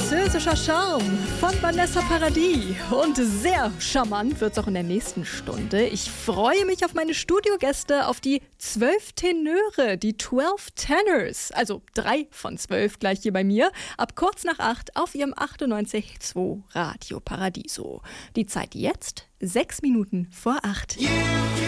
Französischer Charme von Vanessa Paradis. Und sehr charmant wird es auch in der nächsten Stunde. Ich freue mich auf meine Studiogäste, auf die 12 Tenöre, die 12 Tenors. Also 3 von 12 gleich hier bei mir. Ab kurz nach 8 auf ihrem 98.2 Radio Paradiso. Die Zeit jetzt 6 Minuten vor 8.